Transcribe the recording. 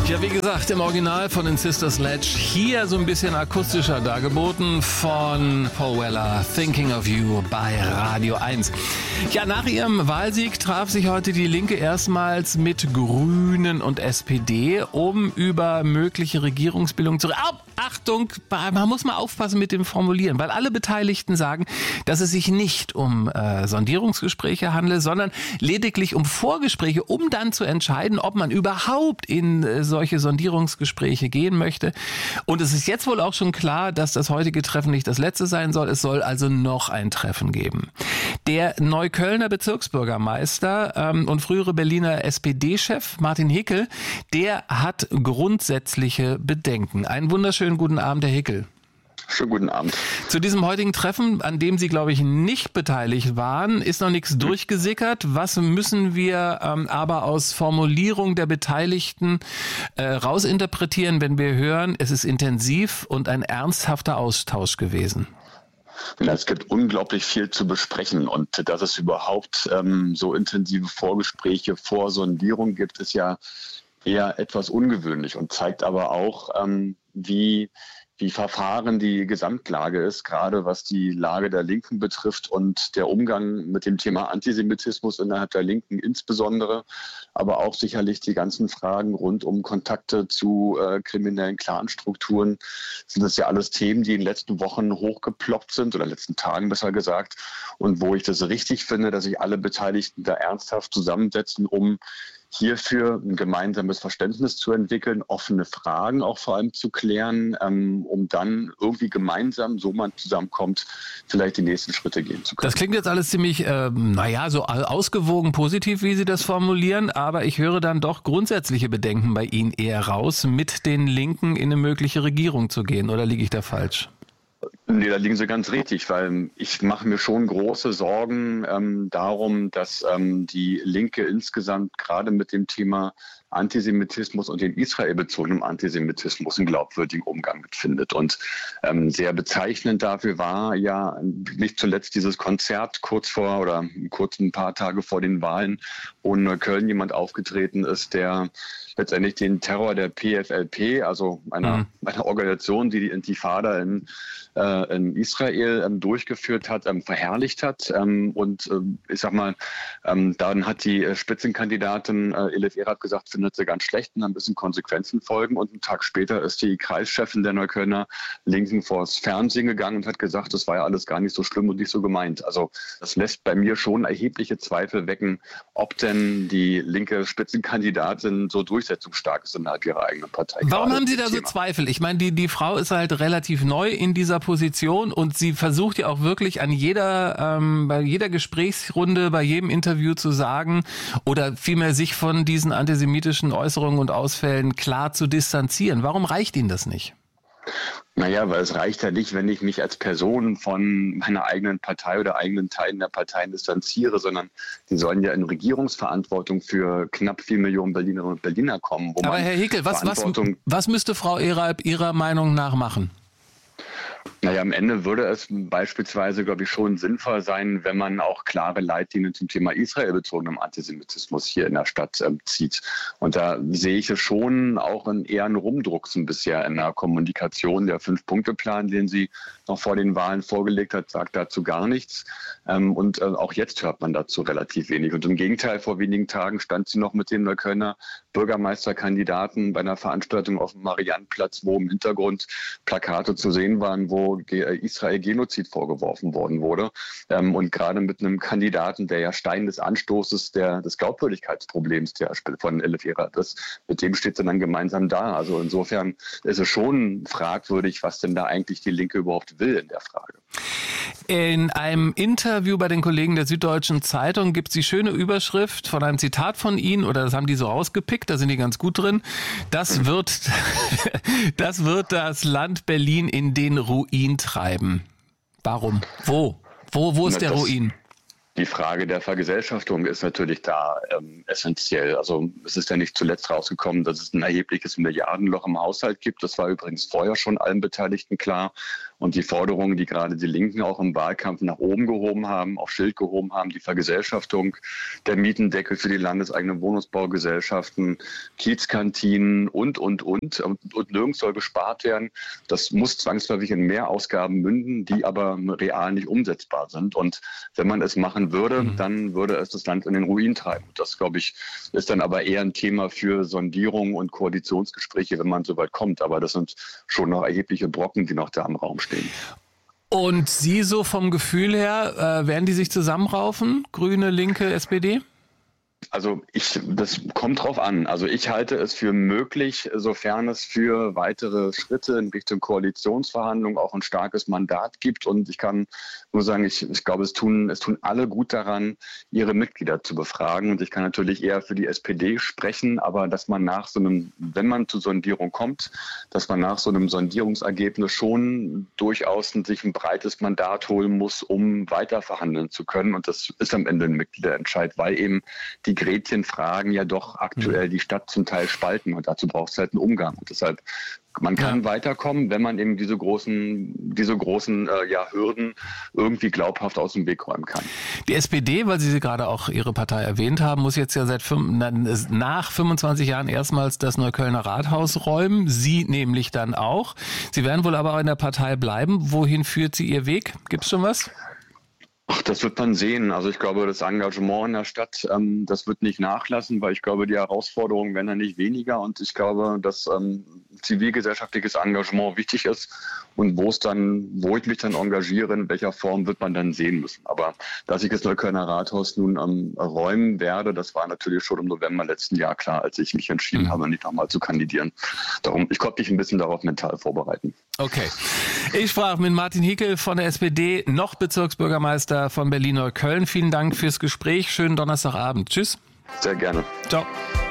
Ja, wie gesagt, im Original von den Sister Sledge, hier so ein bisschen akustischer dargeboten von Paul Weller, Thinking of You bei Radio 1. Ja, nach ihrem Wahlsieg traf sich heute die Linke erstmals mit Grünen und SPD, um über mögliche Regierungsbildung zu reden. Achtung, man muss mal aufpassen mit dem Formulieren, weil alle Beteiligten sagen, dass es sich nicht um Sondierungsgespräche handelt, sondern lediglich um Vorgespräche, um dann zu entscheiden, ob man überhaupt in solche Sondierungsgespräche gehen möchte. Und es ist jetzt wohl auch schon klar, dass das heutige Treffen nicht das letzte sein soll. Es soll also noch ein Treffen geben. Der Neuköllner Bezirksbürgermeister und frühere Berliner SPD-Chef Martin Hickel, der hat grundsätzliche Bedenken. Einen wunderschönen guten Abend, Herr Hickel. Schönen guten Abend. Zu diesem heutigen Treffen, an dem Sie, glaube ich, nicht beteiligt waren, ist noch nichts durchgesickert. Was müssen wir aber aus Formulierung der Beteiligten rausinterpretieren, wenn wir hören, es ist intensiv und ein ernsthafter Austausch gewesen? Ja, es gibt unglaublich viel zu besprechen und dass es überhaupt so intensive Vorgespräche vor Sondierung gibt, ist ja eher etwas ungewöhnlich und zeigt aber auch, wie verfahren die Gesamtlage ist, gerade was die Lage der Linken betrifft und der Umgang mit dem Thema Antisemitismus innerhalb der Linken insbesondere, aber auch sicherlich die ganzen Fragen rund um Kontakte zu kriminellen Clanstrukturen. Sind das ja alles Themen, die in den letzten Wochen hochgeploppt sind oder in den letzten Tagen besser gesagt und wo ich das richtig finde, dass sich alle Beteiligten da ernsthaft zusammensetzen, um hierfür ein gemeinsames Verständnis zu entwickeln, offene Fragen auch vor allem zu klären, um dann irgendwie gemeinsam, so man zusammenkommt, vielleicht die nächsten Schritte gehen zu können. Das klingt jetzt alles ziemlich, so ausgewogen positiv, wie Sie das formulieren, aber ich höre dann doch grundsätzliche Bedenken bei Ihnen eher raus, mit den Linken in eine mögliche Regierung zu gehen, oder liege ich da falsch? Nee, da liegen Sie ganz richtig, weil ich mache mir schon große Sorgen darum, dass die Linke insgesamt gerade mit dem Thema Antisemitismus und den israelbezogenen Antisemitismus einen glaubwürdigen Umgang mitfindet. Und sehr bezeichnend dafür war ja nicht zuletzt dieses Konzert kurz ein paar Tage vor den Wahlen, wo in Neukölln jemand aufgetreten ist, der letztendlich den Terror der PFLP, also einer Organisation, die Intifada in Israel durchgeführt hat, verherrlicht hat. Ich sag mal, dann hat die Spitzenkandidatin Elif Erat gesagt, findet sie ganz schlecht und dann müssen Konsequenzen folgen. Und einen Tag später ist die Kreischefin der Neuköllner Linken vors Fernsehen gegangen und hat gesagt, das war ja alles gar nicht so schlimm und nicht so gemeint. Also das lässt bei mir schon erhebliche Zweifel wecken, ob denn die linke Spitzenkandidatin so durchsetzungsstark ist innerhalb ihrer eigenen Partei. Warum haben Sie da so Zweifel? Ich meine, die Frau ist halt relativ neu in dieser Position und sie versucht ja auch wirklich bei jeder Gesprächsrunde, bei jedem Interview zu sagen oder vielmehr sich von diesen antisemitischen Äußerungen und Ausfällen klar zu distanzieren. Warum reicht Ihnen das nicht? Naja, weil es reicht ja nicht, wenn ich mich als Person von meiner eigenen Partei oder eigenen Teilen der Parteien distanziere, sondern die sollen ja in Regierungsverantwortung für knapp 4 Millionen Berlinerinnen und Berliner kommen. Aber Herr Hickel, was müsste Frau Erat Ihrer Meinung nach machen? Naja, am Ende würde es beispielsweise, glaube ich, schon sinnvoll sein, wenn man auch klare Leitlinien zum Thema israelbezogenem Antisemitismus hier in der Stadt zieht. Und da sehe ich es schon auch eher einen Rumdrucksen bisher in der Kommunikation. Der 5-Punkte-Plan, den sie noch vor den Wahlen vorgelegt hat, sagt dazu gar nichts. Auch jetzt hört man dazu relativ wenig. Und im Gegenteil, vor wenigen Tagen stand sie noch mit dem Neuköllner Bürgermeisterkandidaten bei einer Veranstaltung auf dem Mariannplatz, wo im Hintergrund Plakate zu sehen waren, wo Israel Genozid vorgeworfen worden wurde. Und gerade mit einem Kandidaten, der ja Stein des Anstoßes des Glaubwürdigkeitsproblems der von Elif Erat ist, mit dem steht sie dann gemeinsam da. Also insofern ist es schon fragwürdig, was denn da eigentlich die Linke überhaupt will in der Frage. In einem Interview bei den Kollegen der Süddeutschen Zeitung gibt es die schöne Überschrift von einem Zitat von Ihnen, oder das haben die so rausgepickt, da sind die ganz gut drin. Das wird das Land Berlin in den Ruin treiben. Warum? Wo ist der Ruin? Die Frage der Vergesellschaftung ist natürlich da essentiell. Also es ist ja nicht zuletzt rausgekommen, dass es ein erhebliches Milliardenloch im Haushalt gibt. Das war übrigens vorher schon allen Beteiligten klar. Und die Forderungen, die gerade die Linken auch im Wahlkampf nach oben gehoben haben, auf Schild gehoben haben, die Vergesellschaftung, der Mietendeckel für die landeseigenen Wohnungsbaugesellschaften, Kiezkantinen und nirgends soll gespart werden. Das muss zwangsläufig in mehr Ausgaben münden, die aber real nicht umsetzbar sind. Und wenn man es machen würde, dann würde es das Land in den Ruin treiben. Das, glaube ich, ist dann aber eher ein Thema für Sondierungen und Koalitionsgespräche, wenn man so weit kommt. Aber das sind schon noch erhebliche Brocken, die noch da im Raum stehen. Und Sie so vom Gefühl her, werden die sich zusammenraufen? Grüne, Linke, SPD? Also das kommt drauf an. Also ich halte es für möglich, sofern es für weitere Schritte in Richtung Koalitionsverhandlungen auch ein starkes Mandat gibt. Und ich kann nur sagen, ich glaube, es tun alle gut daran, ihre Mitglieder zu befragen. Und ich kann natürlich eher für die SPD sprechen, aber dass man wenn man zur Sondierung kommt, dass man nach so einem Sondierungsergebnis schon durchaus sich ein breites Mandat holen muss, um weiter verhandeln zu können. Und das ist am Ende ein Mitgliederentscheid, weil eben die Gretchenfragen ja doch aktuell die Stadt zum Teil spalten und dazu braucht es halt einen Umgang. Und deshalb, man kann weiterkommen, wenn man eben diese großen Hürden irgendwie glaubhaft aus dem Weg räumen kann. Die SPD, weil Sie gerade auch Ihre Partei erwähnt haben, muss jetzt ja nach 25 Jahren erstmals das Neuköllner Rathaus räumen. Sie nämlich dann auch. Sie werden wohl aber auch in der Partei bleiben. Wohin führt Sie Ihr Weg? Gibt es schon was? Ach, das wird man sehen. Also ich glaube, das Engagement in der Stadt, das wird nicht nachlassen, weil ich glaube, die Herausforderungen werden dann nicht weniger. Und ich glaube, dass zivilgesellschaftliches Engagement wichtig ist. Und wo ich mich dann engagiere, in welcher Form, wird man dann sehen müssen. Aber dass ich das Neuköllner Rathaus nun räumen werde, das war natürlich schon im November letzten Jahr klar, als ich mich entschieden habe, nicht nochmal zu kandidieren. Darum, ich konnte mich ein bisschen darauf mental vorbereiten. Okay. Ich sprach mit Martin Hickel von der SPD, noch Bezirksbürgermeister von Berlin-Neukölln. Vielen Dank fürs Gespräch. Schönen Donnerstagabend. Tschüss. Sehr gerne. Ciao.